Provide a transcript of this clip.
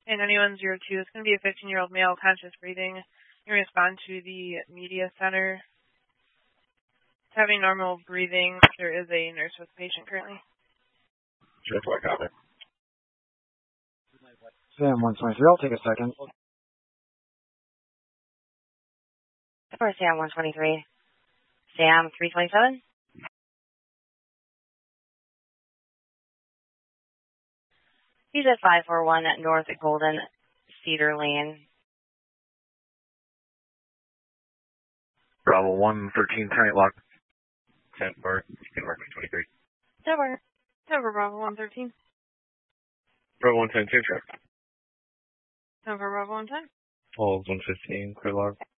And anyone02 is going to be a 15-year-old male, conscious breathing. You respond to the media center. Having normal breathing. There is a nurse with the patient currently. Sure, what got it? Sam 123, I'll take a second. For Sam 123. Sam 327. He's at 541 at North Golden Cedar Lane. Bravo 113, turn it lock. 10 for Mark 23. Tower Bravo 113. Bravo 110, check. 10 for Bravo 110. Hold 115, clear log.